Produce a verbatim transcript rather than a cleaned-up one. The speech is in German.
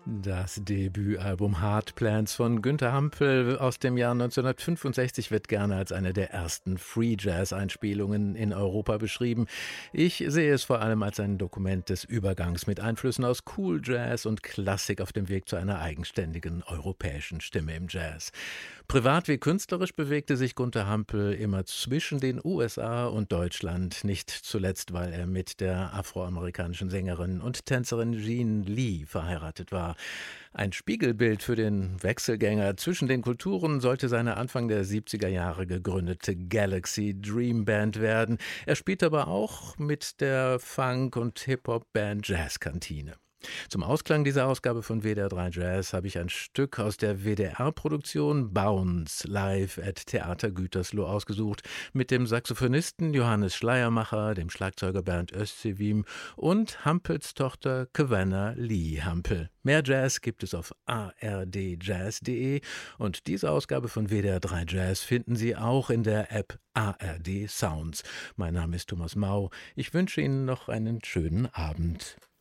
Das Debütalbum Hard Plans von Günter Hampel aus dem Jahr neunzehnhundertfünfundsechzig wird gerne als eine der ersten Free-Jazz-Einspielungen in Europa beschrieben. Ich sehe es vor allem als ein Dokument des Übergangs mit Einflüssen aus Cool Jazz und Klassik auf dem Weg zu einer eigenständigen europäischen Stimme im Jazz. Privat wie künstlerisch bewegte sich Günter Hampel immer zwischen den U S A und Deutschland, nicht zuletzt, weil er mit der afroamerikanischen Sängerin und Tänzerin Jean Lee verheiratet war. Ein Spiegelbild für den Wechselgänger zwischen den Kulturen sollte seine Anfang der siebziger Jahre gegründete Galaxy Dream Band werden. Er spielt aber auch mit der Funk- und Hip-Hop-Band Jazzkantine. Zum Ausklang dieser Ausgabe von W D R drei Jazz habe ich ein Stück aus der W D R-Produktion Bounce live at Theater Gütersloh ausgesucht mit dem Saxophonisten Johannes Schleiermacher, dem Schlagzeuger Bernd Özçivim und Hampels Tochter Cavanna Lee Hampel. Mehr Jazz gibt es auf a r d jazz punkt d e und diese Ausgabe von W D R drei Jazz finden Sie auch in der App A R D Sounds. Mein Name ist Thomas Mau. Ich wünsche Ihnen noch einen schönen Abend.